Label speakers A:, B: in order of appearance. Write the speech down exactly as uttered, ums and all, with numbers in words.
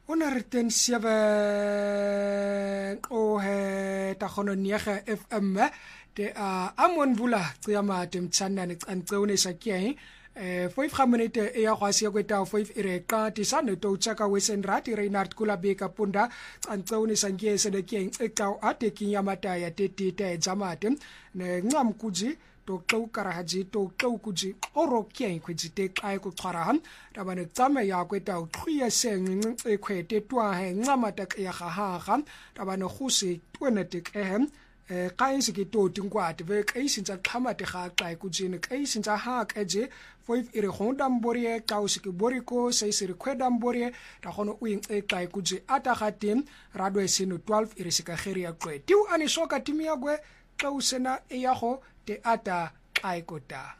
A: honderd sewe o he ta khono nege F M de amon bula tsiyama temtshana ne cancone sakie eh five minute e ya gwasi ya kweta five ire qa tisane to chaka wesen rati Reinhard Kulabeka punda cancone sangie sedeke ecao ate kinyamata ya tetite jamate ne ncam kuji to xukara haji to xukuji orokye kwejite xa ku xarahan tabane tsame ya kweta uqhiye seng ekhwete twa he ncamata ya gahaga tabane khusi twenetik ehem eh kainsi ke to tingwate ve kaisintsa xhamate ga xa kujini kaisintsa ha keje five ire honda mborie kausi ke boriko seisi rekweda mborie ta gono u inxe xa kuji ata gatim radwe sino twelve ire sika kheri ya kwe tiu ani soka timia gwe xa usena e ya go te ata xa ikota